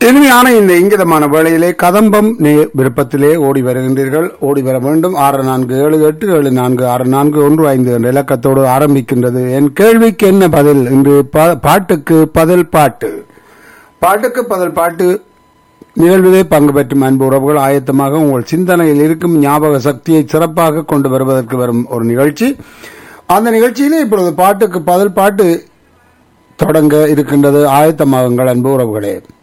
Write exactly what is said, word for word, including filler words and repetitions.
இனிமையான இந்த இங்கிதமான வேளையிலே கதம்பம் நே- விருப்பத்திலே ஓடி வருகின்றீர்கள். ஓடி வர வேண்டும். ஆறு நான்கு ஏழு எட்டு ஏழு நான்கு ஆறு நான்கு ஒன்று ஐந்து என்ற இலக்கத்தோடு ஆரம்பிக்கின்றது. என் கேள்விக்கு என்ன பதில்? இன்று பா- பாட்டுக்கு பதில் பாட்டு பாட்டுக்கு பதில் பாட்டு நிகழ்விலே பங்கு பெற்றும் அன்பு உறவுகள் ஆயத்தமாக உங்கள் சிந்தனையில் இருக்கும் ஞாபக சக்தியை சிறப்பாக கொண்டு வருவதற்கு வரும் ஒரு நிகழ்ச்சி. அந்த நிகழ்ச்சியிலே இப்பொழுது பாட்டுக்கு பதில் பாட்டு தொடங்க இருக்கின்றது. ஆயத்தமாகுங்கள் அன்பு உறவுகளே.